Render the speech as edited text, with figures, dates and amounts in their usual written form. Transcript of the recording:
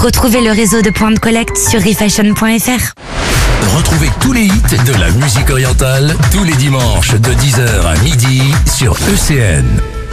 Retrouvez le réseau de points de collecte sur refashion.fr. Retrouvez tous les hits de la musique orientale tous les dimanches de 10h à midi sur ECN.